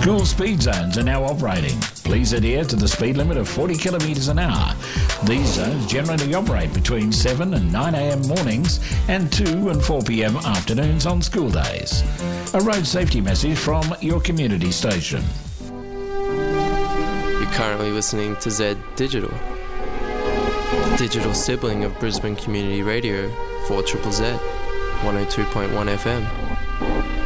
School speed zones are now operating. Please adhere to the speed limit of 40 kilometres an hour. These zones generally operate between 7 and 9 a.m. mornings and 2 and 4 p.m. afternoons on school days. A road safety message from your community station. You're currently listening to Z Digital, the digital sibling of Brisbane Community Radio, 4ZZZ, 102.1 FM.